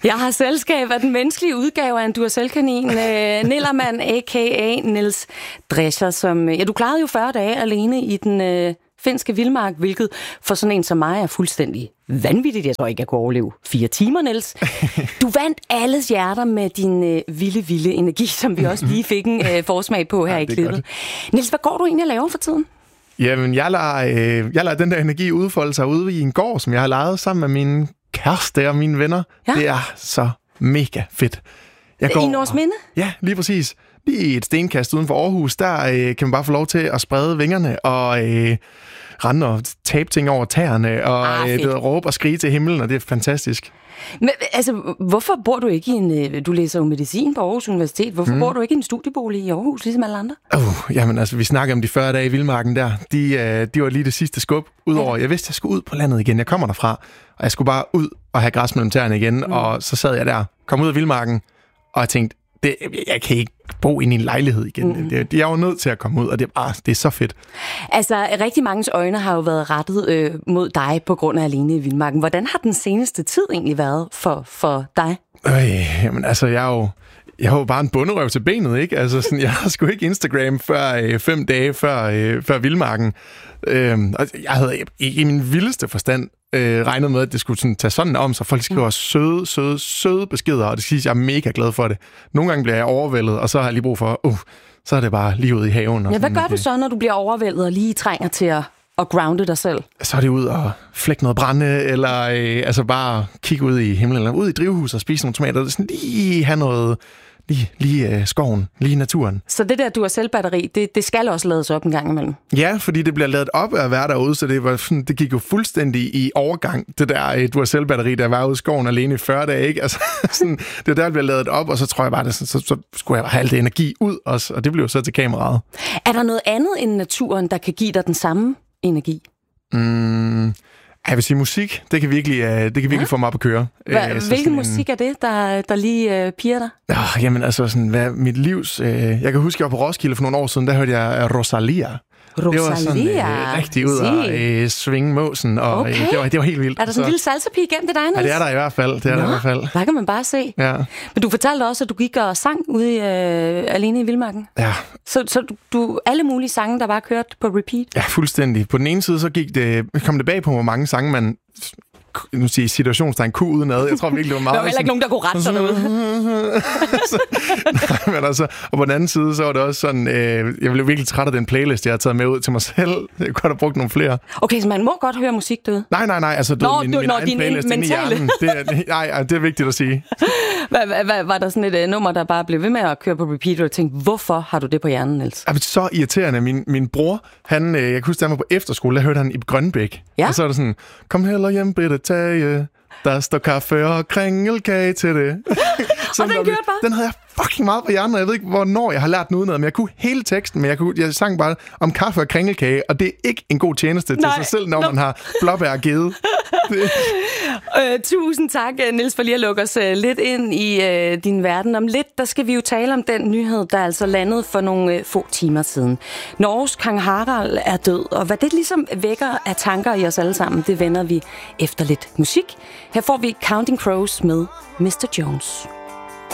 Jeg har selskab af den menneskelige udgave af en Duracell-kanin, Nillermand, a.k.a. Niels Drescher, som... Ja, du klarede jo 40 dage alene i den finske vildmark, hvilket for sådan en som mig er fuldstændig vanvittigt. Jeg tror ikke, jeg kunne overleve 4 timer, Niels. Du vandt alles hjerter med din vilde energi, som vi også lige fik en forsmag på her i klippet. Niels, hvad går du egentlig og laver for tiden? Jamen, jeg lader den der energi udfolde sig ude i en gård, som jeg har lejet sammen med mine kæreste og mine venner. Ja. Det er så mega fedt. I Nordsminde? Ja, lige præcis. Lige et stenkast uden for Aarhus, der kan man bare få lov til at sprede vingerne og rende og tabe ting over tæerne og råbe og skrige til himlen, og det er fantastisk. Men altså, hvorfor bor du ikke i en... Du læser jo medicin på Aarhus Universitet. Hvorfor bor du ikke i en studiebolig i Aarhus, ligesom alle andre? Jamen altså, vi snakker om de 40 dage i vildmarken der. De var lige det sidste skub. Udover, jeg vidste, jeg skulle ud på landet igen. Jeg kommer derfra, og jeg skulle bare ud og have græs mellem tæerne igen. Og så sad jeg der, kom ud af vildmarken, og jeg tænkte, jeg kan ikke bo inde i en lejlighed igen. Jeg var nødt til at komme ud, og det er så fedt. Altså, rigtig manges øjne har jo været rettet mod dig på grund af Alene i vildmarken. Hvordan har den seneste tid egentlig været for dig? Jamen, altså, jeg har jo bare en bunderøv til benet, ikke? Altså, sådan, jeg har sgu ikke Instagram før 5 dage før vildmarken. Og jeg havde ikke i min vildeste forstand regnet med, at det skulle sådan tage sådan om, så folk skriver søde beskeder, og det siger, jeg er mega glad for det. Nogle gange bliver jeg overvældet, og så har jeg lige brug for, så er det bare lige ude i haven. Og hvad gør du så, når du bliver overvældet og lige trænger til at grounde dig selv? Så er det ud og flække noget brænde, eller altså bare kigge ud i himlen, eller ud i drivhuset og spise nogle tomater, sådan lige have noget... Lige skoven, lige naturen. Så det der Duracell-batteri, det skal også lades op en gang imellem? Ja, fordi det bliver ladet op af at være derude, så det gik jo fuldstændig i overgang, det der Duracell-batteri, der var ude i skoven alene i 40 dage, ikke? Altså, sådan, det der bliver ladet op, og så tror jeg bare, så skulle jeg have alt det energi ud også, og det blev så til kameraet. Er der noget andet end naturen, der kan give dig den samme energi? Jeg vil sige, musik, det kan virkelig få mig op at køre. Hvilken musik er det, der lige piger dig? Jamen altså, sådan, mit livs... jeg kan huske, jeg var på Roskilde for nogle år siden, der hørte jeg Rosalia. Det var sådan rigtig ud og svinge måsen, og okay. det var helt vildt. Er der sådan en lille salsapige igennem det dig, Niels? Ja, det er der i hvert fald. Der kan man bare se. Ja. Men du fortalte også, at du gik og sang ude i, alene i vildmarken. Ja. Så du alle mulige sange, der bare kørte på repeat? Ja, fuldstændig. På den ene side, så kom det bag på, hvor mange sange man... Nu siger situationstegn Q udenad. Jeg tror virkelig, det var meget... Der var heller ikke nogen, der kunne rette sig derude. Nej, men altså... Og på den anden side, så var det også sådan... jeg blev virkelig træt af den playlist, jeg har taget med ud til mig selv. Jeg kunne have brugt nogle flere. Okay, så man må godt høre musik derude? Nej. Altså, min egen playlist inde i hjernen. Det er vigtigt at sige. Var der sådan et nummer, der bare blev ved med at køre på repeat, og du tænkte, hvorfor har du det på hjernen, Niels? Så irriterende. Min bror, han... Jeg kan huske, da han var på efterskole, der hørte han i Grønbæk. Ja? Og så er det sådan... Kom heller hjem, bitte tage. Der står kaffe og kringelkage til det. Og den kørte bare? Den havde jeg fucking meget på hjernen, og jeg ved ikke, hvornår jeg har lært den udenad, men jeg kunne hele teksten, men jeg sang bare om kaffe og kringelkage, og det er ikke en god tjeneste til sig selv, når man har blåbær givet. Tusind tak, Niels, for lige at lukke os lidt ind i din verden. Om lidt, der skal vi jo tale om den nyhed, der altså landede for nogle få timer siden. Norges Kong Harald er død, og hvad det ligesom vækker af tanker i os alle sammen, det vender vi efter lidt musik. Her får vi Counting Crows med Mr. Jones.